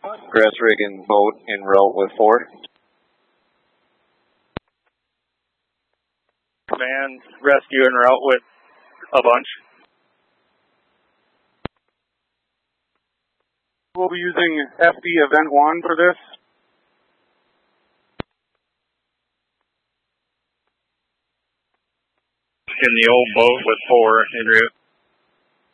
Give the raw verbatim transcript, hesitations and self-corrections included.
grass rigging boat en route with four. Command, rescue en route with a bunch. We'll be using F D Event one for this. In the old boat with four en route.